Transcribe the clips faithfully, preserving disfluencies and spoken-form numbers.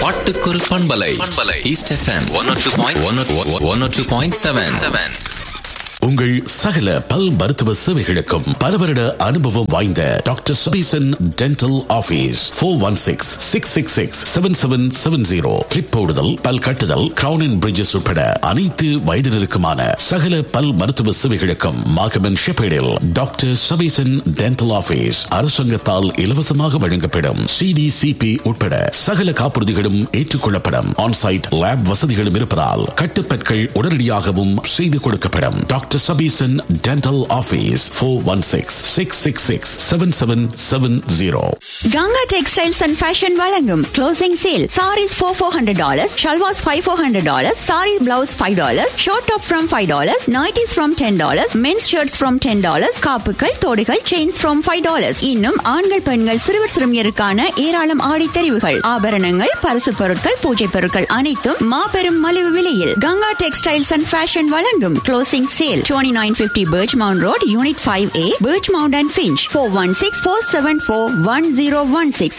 பாட்டுக்கொரு பண்பலை பண்பலை east FM one oh two point seven. உங்கள் சகல பல் மருத்துவ சேவைகளுக்கும் பல வருட அனுபவம் வாய்ந்த doctor Sabesan dental office four one six six six six seven seven seven zero clip போடுதல் பல் கட்டுதல் கிரவுன் அண்ட் பிரிட்ஜஸ் உட்பட அனைத்து வயதினருக்குமான சகல பல் மருத்துவ சேவைகளுக்கும் மாகமன் ஷெப்பேடில் டாக்டர் சபீசன் டென்டல் ஆபீஸ் அரசாங்கத்தால் இலவசமாக வழங்கப்படும் சிடிசிபி உட்பட சகல காப்புறுதிகளும் ஏற்றுக்கொள்ளப்படும் ஆன்சைட் லேப் வசதிகளும் இருப்பதால் கட்டுப்பற்கள் உடனடியாகவும் செய்து கொடுக்கப்படும். Doctor Sabison Dental Office four one six six six six seven seven seven zero. Ganga Textiles and Fashion வழங்கும் closing sale. Sarees for four hundred dollars, shalwars five four hundred dollars, saree blouse five dollars, short top from five dollars, nighties from ten dollars, men's shirts from ten dollars, காப்புகள் தோடுகள் chains from five dollars. இன்னும் ஆண்கள் பெண்கள் சிறுவர் சிறுமியருக்கான ஏராளம் ஆடை தெரிவுகள், ஆபரணங்கள், பரிசு பொருட்கள், பூஜை பொருட்கள் அனைத்தும் மாபெரும் மலிவு விலையில் Ganga Textiles and Fashion வழங்கும் closing sale. twenty-nine fifty Birchmount Road, Unit five A, Birchmount and Finch. four one six four seven four one zero one six.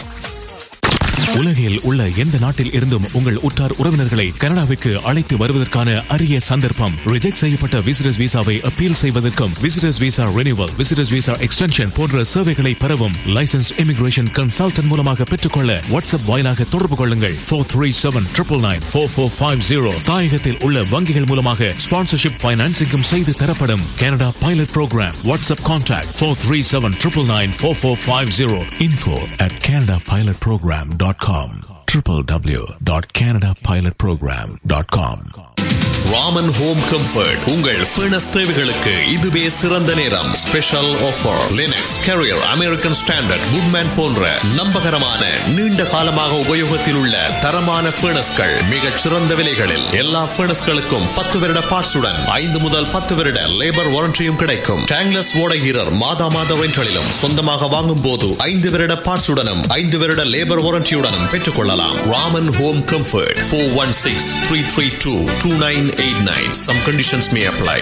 உலகில் உள்ள எந்த நாட்டில் இருந்தும் உங்கள் உற்றார் உறவினர்களை கனடாவிற்கு அழைத்து வருவதற்கான அரிய சந்தர்ப்பம். ரிஜெக்ட் செய்யப்பட்ட விசிட்டர்ஸ் விசாவை அப்பீல் செய்வதற்கும் visitors visa renewal, visitors visa extension போன்ற சேவைகளை பெறவும் லைசன்ஸ் இமிகிரேஷன் கன்சல்டன்ட் மூலமாக பெற்றுக்கொள்ள வாட்ஸ்அப் வாயிலாக தொடர்பு கொள்ளுங்கள். Four three seven triple nine four four five zero. தாயகத்தில் உள்ள வங்கிகள் மூலமாக ஸ்பான்சர்ஷிப் பைனான்சிங்கும் செய்து தரப்படும். Canada pilot program. WhatsApp contact four three seven triple nine four four five zero. Info at Canada pilot program dot com. w w w dot canada pilot program dot com. Raman home comfort உங்கள் furnace தேவைகளுக்கு இதுவே சிறந்த நேரம். Special offer. Linux carrier, American standard, Goodman போன்ற நம்பகரமான நீண்ட காலமாக உபயோகத்தில் உள்ள தரமான ஃபர்னஸ்கள் மிகச் சிறந்த விலைகளில். எல்லா ஃபர்னஸ்களுக்கும் பத்து வருட பார்ட்ஸுடன் ஐந்து முதல் பத்து வருட லேபர் வாரண்டியும் கிடைக்கும். டேங்லஸ் ஓடகீரர் மாதா மாத ரெண்டலிலும் சொந்தமாக வாங்கும் போது ஐந்து வருட பார்ட்ஸுடனும் ஐந்து வருட லேபர் வாரண்டியுடனும் பெற்றுக் கொள்ளலாம். Raman home comfort four one six three three two two nine eight nine. Some conditions may apply.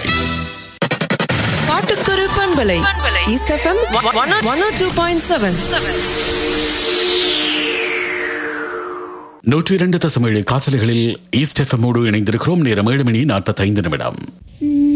பாட்டுக்கொரு பண்பலை east FM one oh two point seven. நூற்றி இரண்டு தசம் ஏழு காற்றலைகளில் ஈஸ்ட் எஃப்எம்மோடு இணைந்திருக்கிறோம். நேரம் ஏழு மணி நாற்பத்தைந்து நிமிடம்.